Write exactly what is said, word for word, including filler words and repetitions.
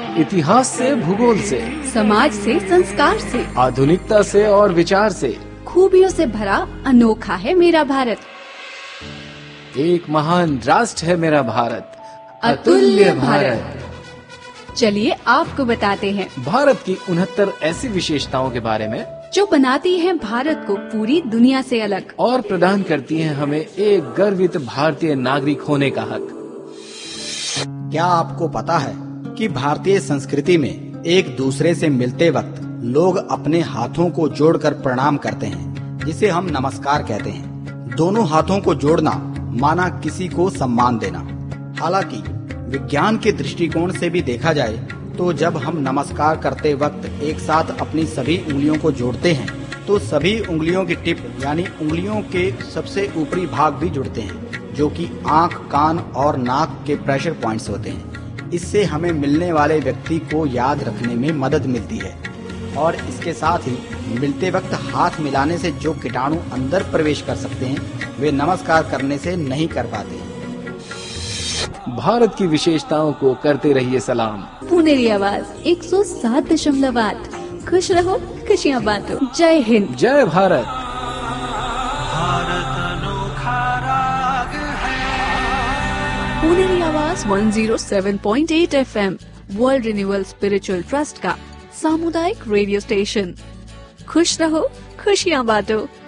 इतिहास से, भूगोल से, समाज से, संस्कार से, आधुनिकता से और विचार से खूबियों से भरा अनोखा है मेरा भारत। एक महान राष्ट्र है मेरा भारत, अतुल्य भारत। चलिए आपको बताते हैं भारत की उनहत्तर ऐसी विशेषताओं के बारे में जो बनाती हैं भारत को पूरी दुनिया से अलग और प्रदान करती हैं हमें एक गर्वित भारतीय नागरिक होने का हक। क्या आपको पता है कि भारतीय संस्कृति में एक दूसरे से मिलते वक्त लोग अपने हाथों को जोड़कर प्रणाम करते हैं, जिसे हम नमस्कार कहते हैं। दोनों हाथों को जोड़ना माना किसी को सम्मान देना। हालांकि विज्ञान के दृष्टिकोण से भी देखा जाए तो जब हम नमस्कार करते वक्त एक साथ अपनी सभी उंगलियों को जोड़ते हैं तो सभी उंगलियों की टिप यानी उंगलियों के सबसे ऊपरी भाग भी जुड़ते हैं, जो कि आंख, कान और नाक के प्रेशर पॉइंट्स होते हैं। इससे हमें मिलने वाले व्यक्ति को याद रखने में मदद मिलती है और इसके साथ ही मिलते वक्त हाथ मिलाने से जो कीटाणु अंदर प्रवेश कर सकते हैं वे नमस्कार करने से नहीं कर पाते। भारत की विशेषताओं को करते रहिए सलाम। पुनेरी आवाज एक सौ सात दशमलव आठ। खुश रहो, खुशियाँ बांटो। जय हिंद, जय भारत। भारत अनोखा राग है। पुनेरी आवाज एक सौ सात पॉइंट आठ F M world renewal spiritual trust का सामुदायिक रेडियो स्टेशन। खुश रहो, खुशियाँ बांटो।